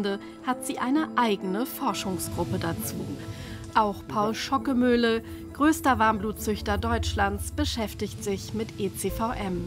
Jahrtausende hat sie eine eigene Forschungsgruppe dazu. Auch Paul Schockemöhle, größter Warmblutzüchter Deutschlands, beschäftigt sich mit ECVM.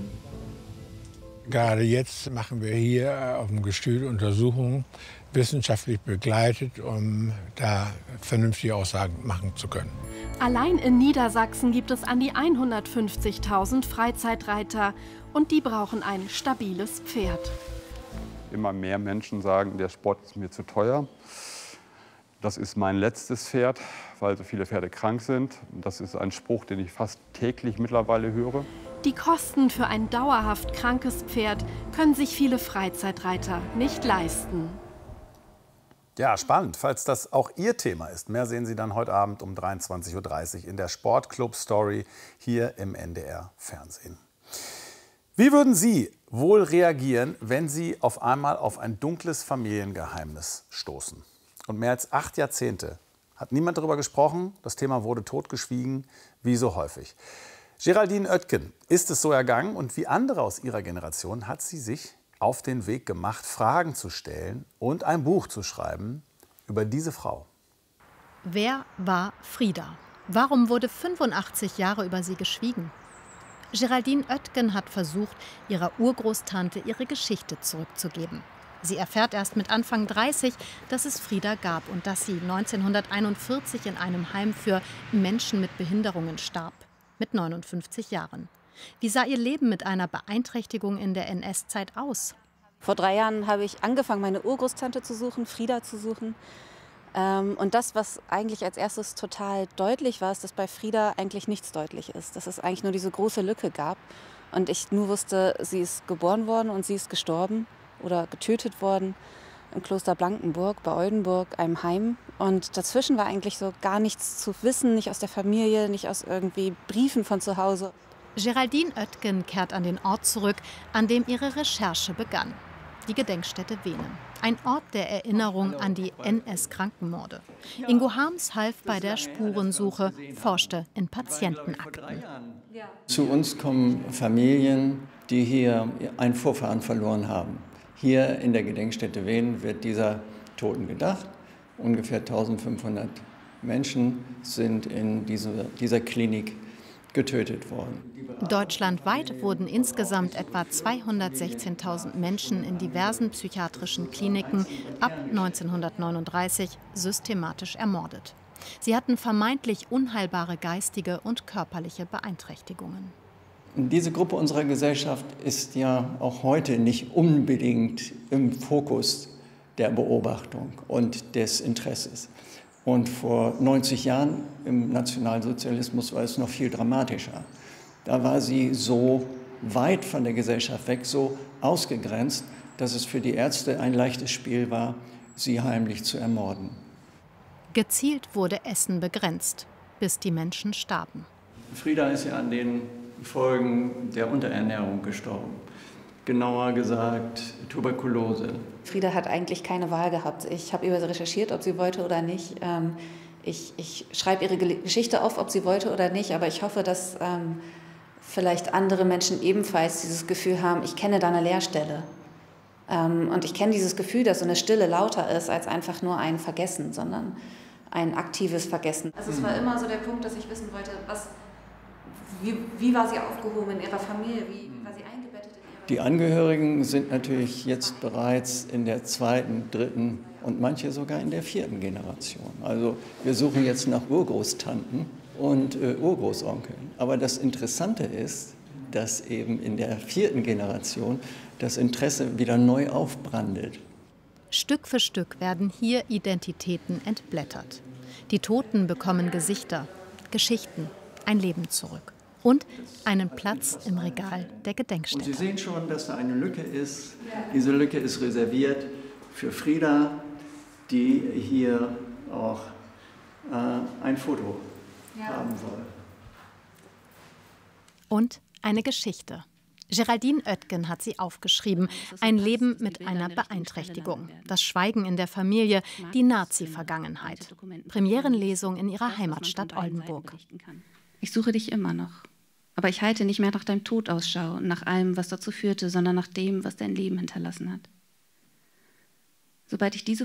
Gerade jetzt machen wir hier auf dem Gestüt Untersuchungen, wissenschaftlich begleitet, um da vernünftige Aussagen machen zu können. Allein in Niedersachsen gibt es an die 150.000 Freizeitreiter und die brauchen ein stabiles Pferd. Immer mehr Menschen sagen, der Sport ist mir zu teuer. Das ist mein letztes Pferd, weil so viele Pferde krank sind. Das ist ein Spruch, den ich fast täglich mittlerweile höre. Die Kosten für ein dauerhaft krankes Pferd können sich viele Freizeitreiter nicht leisten. Ja, spannend. Falls das auch Ihr Thema ist, mehr sehen Sie dann heute Abend um 23:30 Uhr in der Sportclub Story hier im NDR Fernsehen. Wie würden Sie wohl reagieren, wenn Sie auf einmal auf ein dunkles Familiengeheimnis stoßen? Und mehr als 8 Jahrzehnte hat niemand darüber gesprochen. Das Thema wurde totgeschwiegen, wie so häufig. Geraldine Oetken ist es so ergangen und wie andere aus ihrer Generation hat sie sich auf den Weg gemacht, Fragen zu stellen und ein Buch zu schreiben über diese Frau. Wer war Frida? Warum wurde 85 Jahre über sie geschwiegen? Geraldine Oetken hat versucht, ihrer Urgroßtante ihre Geschichte zurückzugeben. Sie erfährt erst mit Anfang 30, dass es Frida gab und dass sie 1941 in einem Heim für Menschen mit Behinderungen starb. Mit 59 Jahren. Wie sah ihr Leben mit einer Beeinträchtigung in der NS-Zeit aus? Vor 3 Jahren habe ich angefangen, meine Urgroßtante zu suchen, Frida zu suchen. Und das, was eigentlich als erstes total deutlich war, ist, dass bei Frida eigentlich nichts deutlich ist. Dass es eigentlich nur diese große Lücke gab. Und ich nur wusste, sie ist geboren worden und sie ist gestorben oder getötet worden im Kloster Blankenburg, bei Oldenburg, einem Heim. Und dazwischen war eigentlich so gar nichts zu wissen, nicht aus der Familie, nicht aus irgendwie Briefen von zu Hause. Geraldine Oetken kehrt an den Ort zurück, an dem ihre Recherche begann. Die Gedenkstätte Venen. Ein Ort der Erinnerung an die NS-Krankenmorde. Ingo Harms half bei der Spurensuche, forschte in Patientenakten. Zu uns kommen Familien, die hier einen Vorfahren verloren haben. Hier in der Gedenkstätte Venen wird dieser Toten gedacht. Ungefähr 1500 Menschen sind in dieser Klinik getötet worden. Deutschlandweit wurden insgesamt etwa 216.000 Menschen in diversen psychiatrischen Kliniken ab 1939 systematisch ermordet. Sie hatten vermeintlich unheilbare geistige und körperliche Beeinträchtigungen. Diese Gruppe unserer Gesellschaft ist ja auch heute nicht unbedingt im Fokus der Beobachtung und des Interesses. Und vor 90 Jahren im Nationalsozialismus war es noch viel dramatischer. Da war sie so weit von der Gesellschaft weg, so ausgegrenzt, dass es für die Ärzte ein leichtes Spiel war, sie heimlich zu ermorden. Gezielt wurde Essen begrenzt, bis die Menschen starben. Frida ist ja an den Folgen der Unterernährung gestorben. Genauer gesagt Tuberkulose. Frida hat eigentlich keine Wahl gehabt. Ich habe über sie recherchiert, ob sie wollte oder nicht. Ich schreibe ihre Geschichte auf, ob sie wollte oder nicht. Aber ich hoffe, dass vielleicht andere Menschen ebenfalls dieses Gefühl haben, ich kenne da eine Leerstelle. Und ich kenne dieses Gefühl, dass so eine Stille lauter ist als einfach nur ein Vergessen, sondern ein aktives Vergessen. Also es war immer so der Punkt, dass ich wissen wollte, wie war sie aufgehoben in ihrer Familie, wie war sie eingebettet in ihrer Die Angehörigen sind natürlich jetzt bereits in der 2., 3. und manche sogar in der 4. Generation. Also wir suchen jetzt nach Urgroßtanten und Urgroßonkeln. Aber das Interessante ist, dass eben in der 4. Generation das Interesse wieder neu aufbrandet. Stück für Stück werden hier Identitäten entblättert. Die Toten bekommen Gesichter, Geschichten, ein Leben zurück. Und einen Platz im Regal der Gedenkstätte. Und Sie sehen schon, dass da eine Lücke ist. Diese Lücke ist reserviert für Frida, die hier auch ein Foto haben soll. Und eine Geschichte. Geraldine Oetken hat sie aufgeschrieben. Ein Leben mit einer Beeinträchtigung. Das Schweigen in der Familie, die Nazi-Vergangenheit. Premierenlesung in ihrer Heimatstadt Oldenburg. Ich suche dich immer noch. Aber ich halte nicht mehr nach deinem Tod Ausschau, nach allem, was dazu führte, sondern nach dem, was dein Leben hinterlassen hat. Sobald ich diese